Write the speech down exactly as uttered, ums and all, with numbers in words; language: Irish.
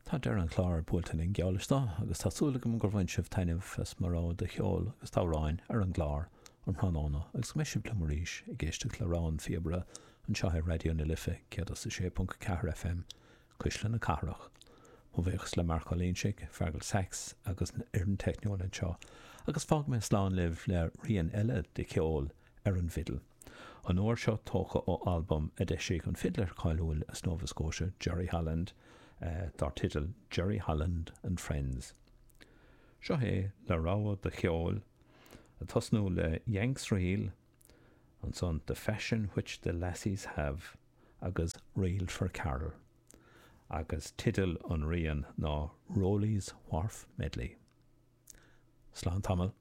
Tá dear an chlár builtain in geallistá agus tásúla go gur bhain sibh tainmh fes marrá de cheol agus táráin ar an glár an thnána agus go meisi blamaríis i ggéiste chlárán fiebre an seathir radio na lifa céad sa sé punt ceathair F M cuisle na carach. Mo bhéchas le mar cholínsig fergal sex agus na ar an techniúil anseo agus fág me sláán libh le rion eile de cheol ar an fidal. An uair seo tócha ó albumm a deisig an fiddler cáilúil as Nova Scotia Jerry Holland Uh, dar titel Jerry Holland and Friends. Seo hé le ráha de cheol a tosnú le Yanks Reel an son The Fashion Which the Lassies Have agus Reel for Carol agus titel an rian ná Rowley's Wharf Medley. Slán tamil.